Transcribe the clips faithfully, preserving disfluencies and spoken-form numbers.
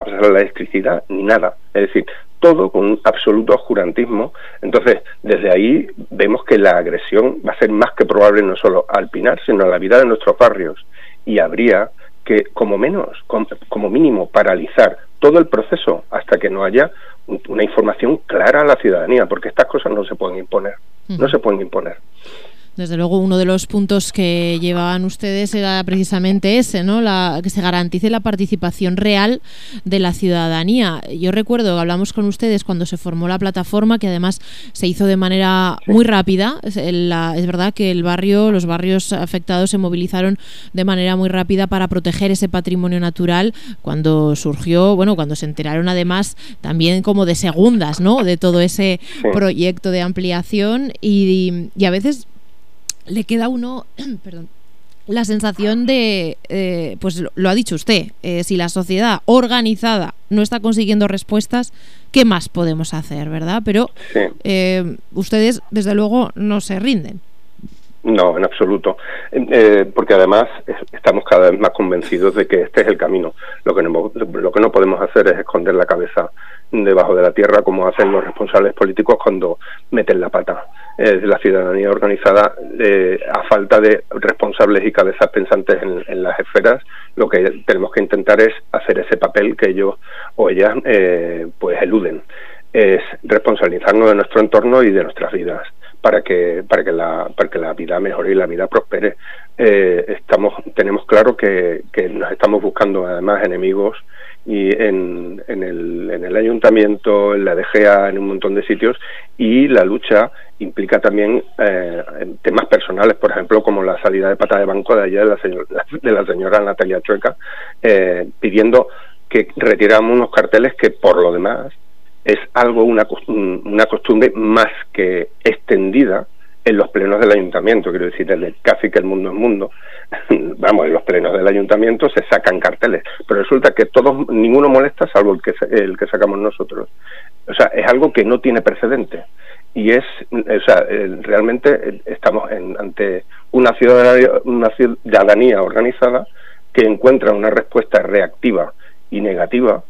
pasar la electricidad, ni nada. Es decir, todo con un absoluto oscurantismo. Entonces, desde ahí vemos que la agresión va a ser más que probable no solo al Pinar, sino a la vida de nuestros barrios. Y habría que, como menos, como mínimo, paralizar todo el proceso hasta que no haya una información clara a la ciudadanía, porque estas cosas no se pueden imponer, uh-huh. no se pueden imponer. Desde luego, uno de los puntos que llevaban ustedes era precisamente ese, ¿no? La, que se garantice la participación real de la ciudadanía. Yo recuerdo que hablamos con ustedes cuando se formó la plataforma, que además se hizo de manera muy rápida. Es, la, es verdad que el barrio, los barrios afectados se movilizaron de manera muy rápida para proteger ese patrimonio natural cuando surgió, bueno, cuando se enteraron además también como de segundas, ¿no? De todo ese sí. proyecto de ampliación y, y a veces le queda a uno, perdón, la sensación de, eh, pues lo, lo ha dicho usted, eh, si la sociedad organizada no está consiguiendo respuestas, ¿qué más podemos hacer, verdad? Pero sí. eh, ustedes, desde luego, no se rinden. No, en absoluto, eh, porque además estamos cada vez más convencidos de que este es el camino. Lo que no, lo que no podemos hacer es esconder la cabeza debajo de la tierra como hacen los responsables políticos cuando meten la pata. Eh, la ciudadanía organizada, eh, a falta de responsables y cabezas pensantes en, en las esferas, lo que tenemos que intentar es hacer ese papel que ellos o ellas eh, pues eluden. Es responsabilizarnos de nuestro entorno y de nuestras vidas para que para que la para que la vida mejore y la vida prospere. Eh, estamos tenemos claro que, que nos estamos buscando además enemigos y en, en el en el ayuntamiento, en la D G A, en un montón de sitios, y la lucha implica también eh, temas personales, por ejemplo, como la salida de pata de banco de ayer de la señora, de la señora Natalia Chueca, eh, pidiendo que retiráramos unos carteles que por lo demás es algo, una, una costumbre más que extendida en los plenos del ayuntamiento, quiero decir, desde casi que el mundo es mundo. Vamos, en los plenos del ayuntamiento se sacan carteles, pero resulta que todos, ninguno molesta salvo el que, el que sacamos nosotros. O sea, es algo que no tiene precedente. Y es, o sea, realmente estamos en, ante una ciudadanía, una ciudadanía organizada que encuentra una respuesta reactiva y negativa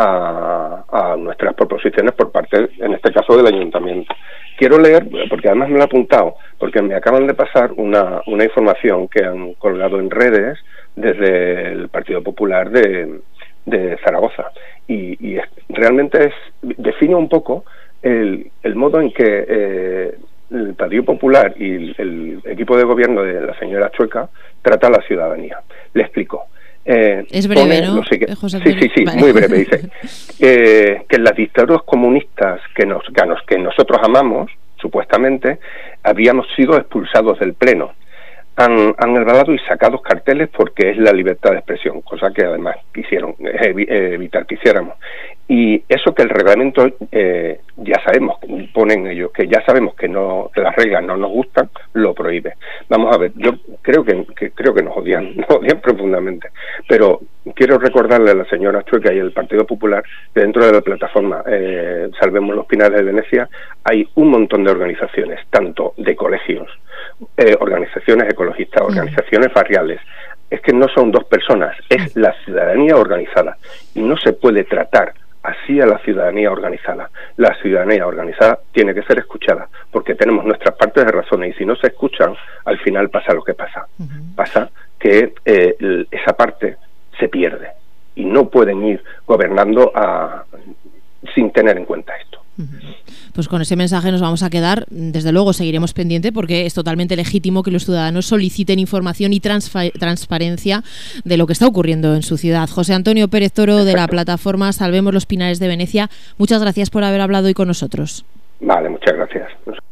A, a nuestras proposiciones por parte, en este caso, del ayuntamiento. Quiero leer, porque además me lo he apuntado, porque me acaban de pasar una, una información que han colgado en redes desde el Partido Popular de, de Zaragoza. Y, y es, realmente es, define un poco el, el modo en que eh, el Partido Popular y el, el equipo de gobierno de la señora Chueca trata a la ciudadanía. Le explico. Eh, es breve, ¿no? José sí, sí, sí, vale. Muy breve. Dice eh, que en las dictaduras comunistas que, nos, que, nos, que nosotros amamos, supuestamente, habíamos sido expulsados del pleno. Han, han elevado y sacado carteles porque es la libertad de expresión, cosa que además quisieron evi evitar que hiciéramos. Y eso que el reglamento eh, ya sabemos, ponen ellos, que ya sabemos que no que las reglas no nos gustan, lo prohíbe. Vamos a ver, yo creo que, que creo que nos odian, nos odian profundamente, pero quiero recordarle a la señora Chueca y al Partido Popular que dentro de la plataforma eh, Salvemos los Pinares de Venecia hay un montón de organizaciones, tanto de colegios, eh, organizaciones ecologistas, organizaciones barriales. Es que no son dos personas, es la ciudadanía organizada y no se puede tratar así a la ciudadanía organizada. La ciudadanía organizada tiene que ser escuchada porque tenemos nuestras partes de razón y si no se escuchan, al final pasa lo que pasa. Uh-huh. Pasa que eh, esa parte se pierde y no pueden ir gobernando a, sin tener en cuenta esto. Pues con ese mensaje nos vamos a quedar. Desde luego seguiremos pendiente porque es totalmente legítimo que los ciudadanos soliciten información y transfa- transparencia de lo que está ocurriendo en su ciudad. José Antonio Pérez Toro, de la plataforma Salvemos los Pinares de Venecia, muchas gracias por haber hablado hoy con nosotros. Vale, muchas gracias.